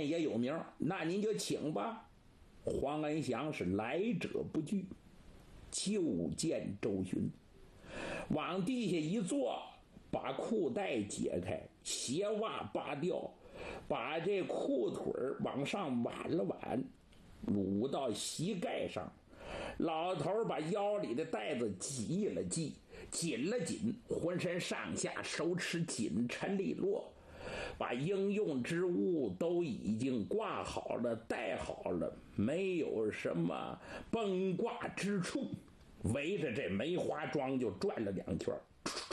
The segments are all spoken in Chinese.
人也有名，那您就请吧。黄恩祥是来者不拒，就见周巡，往地下一坐，把裤带解开，鞋袜扒掉，把这裤腿往上挽了挽，撸到膝盖上。老头把腰里的带子系了系，紧了紧，浑身上下手持紧沉利落，把应用之物都已经挂好了戴好了，没有什么崩挂之处。围着这梅花桩就转了2圈，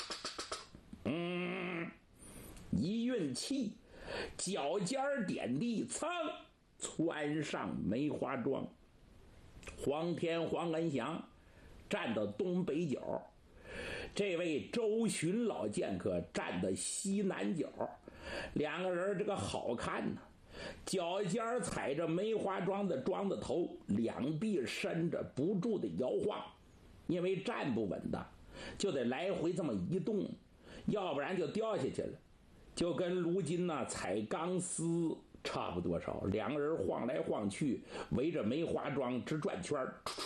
一运气，脚尖点地，噌，窜上梅花桩。黄恩祥站到东北角，这位周巡老剑客站到西南角，两个人这个好看呢。脚尖踩着梅花桩的头，两臂伸着不住的摇晃，因为站不稳的，就得来回这么移动，要不然就掉下去了，就跟如今呢踩钢丝差不多少。两个人晃来晃去，围着梅花桩直转圈，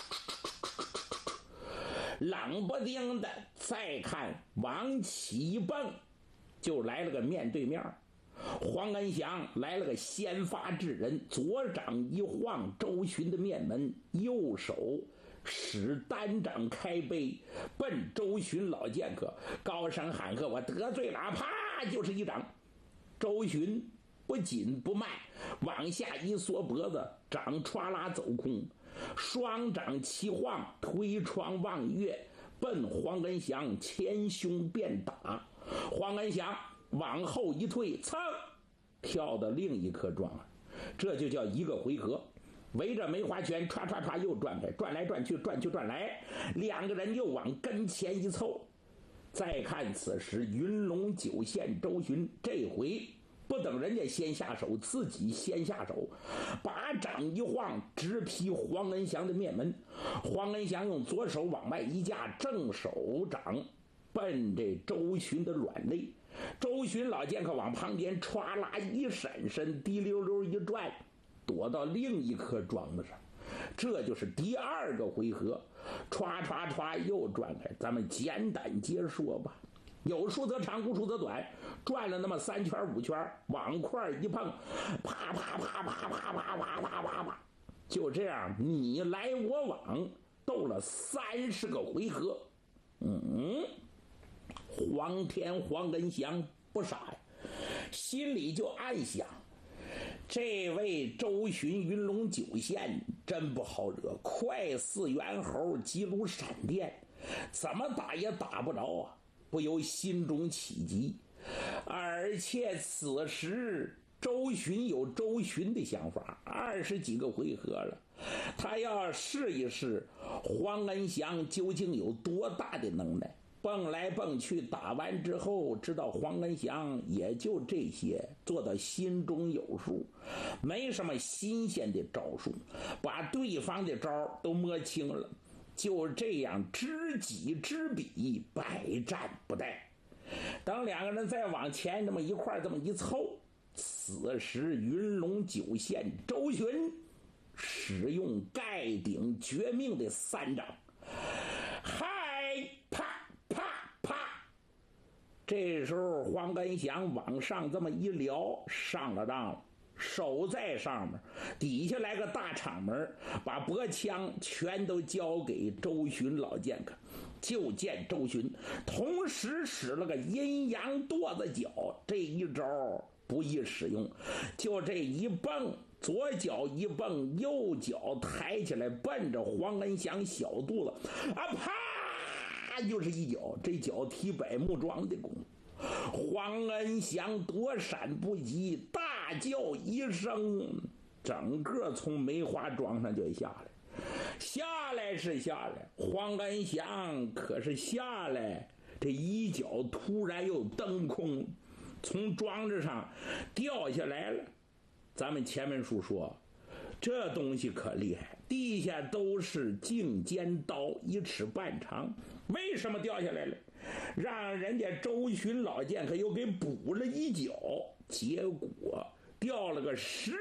冷不丁的再看往起一蹦，就来了个面对面。黄恩祥来了个先发制人，左掌一晃周巡的面门，右手使单掌开背，奔周巡老剑客，高声喊喝：“我得罪了！”啪，就是一掌。周巡不紧不慢，往下一缩脖子，掌歘啦走空，双掌齐晃，推窗望月，奔黄恩祥前胸便打。黄恩祥往后一退，噌，跳到另一颗桩，这就叫一个回合。围着梅花圈唰唰唰又转开，转来转去，转去转来，两个人又往跟前一凑。再看此时云龙9县周巡，这回不等人家先下手，自己先下手，把掌一晃，直劈黄恩祥的面门。黄恩祥用左手往外一架，正手掌奔这周巡的软肋。周巡老剑客往旁边歘啦一闪身，滴溜溜一转，躲到另一颗桩子上。这就是第2个回合，歘歘歘又转开。咱们简短接说吧，有数则长，无数则短，转了那么3圈5圈，往块一碰，啪啪啪啪啪啪啪啪啪啪，就这样你来我往，斗了30个回合。黄恩祥不傻呀，心里就暗想，这位周巡云龙9县真不好惹，快似猿猴，急如闪电，怎么打也打不着啊！不由心中起急。而且此时周巡有周巡的想法，20几个回合了，他要试一试黄恩祥究竟有多大的能耐。蹦来蹦去，打完之后知道黄恩祥也就这些，做到心中有数，没什么新鲜的招数，把对方的招都摸清了，就这样知己知彼，百战不殆。等两个人再往前这么一块这么一凑，此时云龙9县周巡使用盖顶绝命的3掌，嗨啪啪啪。这时候黄恩祥往上这么一撩，上了当了，手在上面，底下来个大敞门，把脖枪全都交给周巡老剑客。就见周巡同时使了个阴阳跺子脚，这一招不易使用，就这一蹦，左脚一蹦，右脚抬起来，奔着黄恩祥小肚子啊，啪就是一脚，这脚踢百木桩的功夫。黄恩祥躲闪不及，大叫一声，整个从梅花桩上就下来。下来是下来，黄恩祥可是下来，这一脚突然又蹬空，从桩子上掉下来了。咱们前面说这东西可厉害，地下都是颈尖刀，1尺半长，为什么掉下来了？让人家周巡老剑客又给补了一脚，结果掉了个10